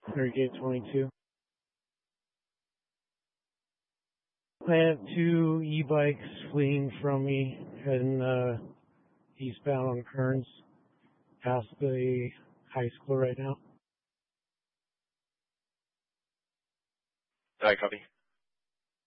Gate 22. I have two e-bikes fleeing from me heading eastbound on Kearns, past the high school right now. Alright, copy.